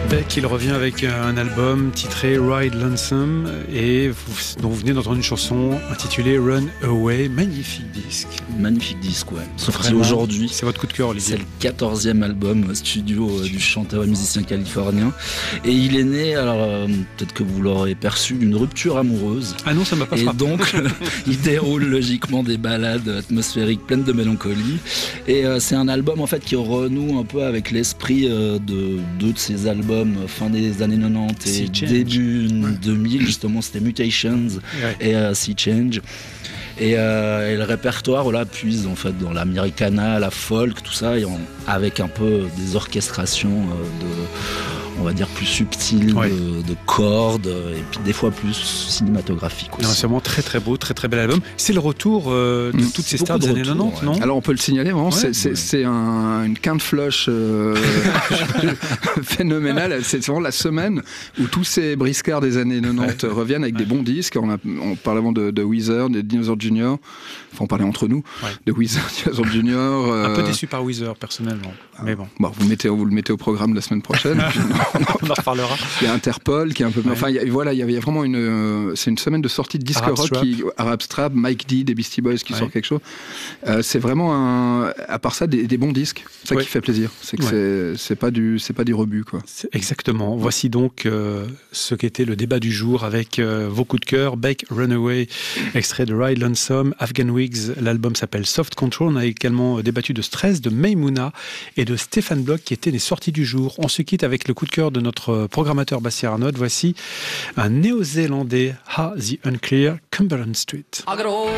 Beck, il revient avec un album titré Ride Lonesome dont vous venez d'entendre une chanson intitulée Run Away. Magnifique disque. Magnifique disque, ouais. Sorti Vraiment, aujourd'hui. c'est votre coup de cœur, Olivier. C'est le 14e album studio du chanteur et musicien californien. Et il est né, alors peut-être que vous l'aurez perçu, d'une rupture amoureuse. Ah non, ça m'a pas frappé. Et donc, il déroule logiquement des ballades atmosphériques pleines de mélancolie. Et c'est un album en fait qui renoue un peu avec l'esprit de deux de ses albums fin des années 90 et début 2000, justement, c'était Mutations et Sea Change. Et le répertoire, voilà, puise en fait dans l'Americana, la folk, tout ça, avec un peu des orchestrations on va dire plus subtiles, de cordes, et puis des fois plus cinématographiques aussi. C'est vraiment très très beau, très très bel album. C'est le retour de toutes ces stars des années 90, non ? Alors on peut le signaler, vraiment, c'est une quinte flush phénoménale. C'est vraiment la semaine où tous ces briscards des années 90 reviennent avec des bons disques. On parle avant de Weezer, de Dinosaur Jr. Enfin, on parlait entre nous de Weezer, Dinosaur Jr. Un peu déçu par Weezer personnellement, mais bon. Vous le mettez au programme la semaine prochaine. On en reparlera. Il y a Interpol qui est un peu. Enfin, il y a vraiment c'est une semaine de sortie de disque rock Arab Strap, Mike D des Beastie Boys qui sort quelque chose. C'est vraiment à part ça des bons disques. C'est ça qui fait plaisir. C'est que c'est pas du rebut, quoi. Exactement. Voici donc ce qu'était le débat du jour avec vos coups de cœur. Beck, Runaway, extrait de Ride Lonesome, Afghan Wigs. L'album s'appelle Soft Control. On a également débattu de Stress, de Maimouna et de Stéphane Bloch qui étaient les sorties du jour. On se quitte avec le coup de cœur de notre programmateur Bastien Arnaud. Voici un néo-zélandais, Ha the Unclear, Cumberland Street.